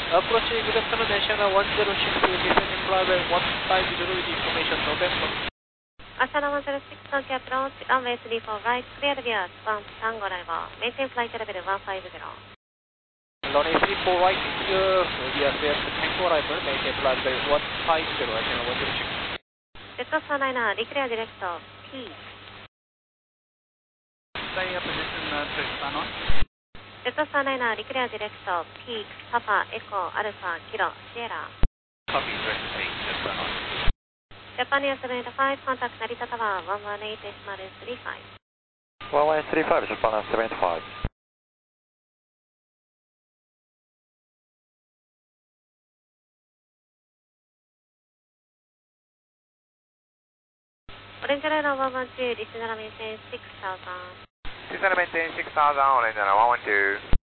Approaching good afternoon, Asiana 106, descending flyway 150 with information November. Asiana 106, Tokyo approach, runway 34 right, clear the view, 1 Tango arrival, maintain flight level 150. Runway 34 right, we are clear to Tango arrival, maintain flight level 150, Asiana 106. Z499, declare direct peak. Stay up position to stand on. Z499, declare direct peak, Papa, Echo, Alpha, Kilo, Sierra. Copy, direct peak, just stand on. Japan 75, contact Narita Tower 118.35. 118.35, Japan 75. Orange Line 112, descend maintain 6000. Descend maintain 6000, Orange Line 112.